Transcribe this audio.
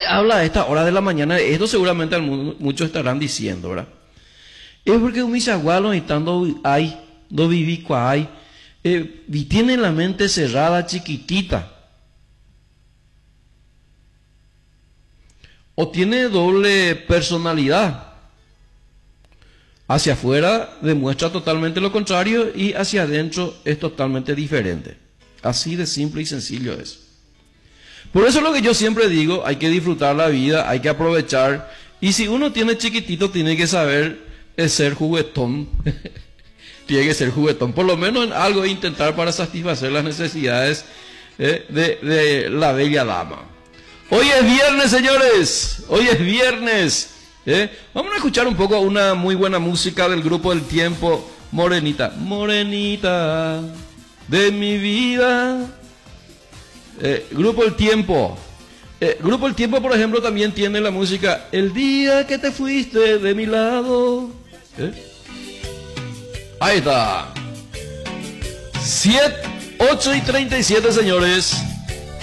habla a esta hora de la mañana? Esto seguramente muchos estarán diciendo, ¿verdad? Es porque un misagualo estando hay, do viví hay, tiene la mente cerrada, chiquitita. O tiene doble personalidad. Hacia afuera demuestra totalmente lo contrario y hacia adentro es totalmente diferente. Así de simple y sencillo es. Por eso es lo que yo siempre digo, hay que disfrutar la vida, hay que aprovechar. Y si uno tiene chiquitito, tiene que saber ser juguetón. Tiene que ser juguetón, por lo menos en algo intentar para satisfacer las necesidades de la bella dama. Hoy es viernes, señores, hoy es viernes. Vamos a escuchar un poco una muy buena música del Grupo El Tiempo, Morenita. Morenita de mi vida. Grupo El Tiempo. Grupo El Tiempo, por ejemplo, también tiene la música El día que te fuiste de mi lado. Ahí está. 8:37, señores.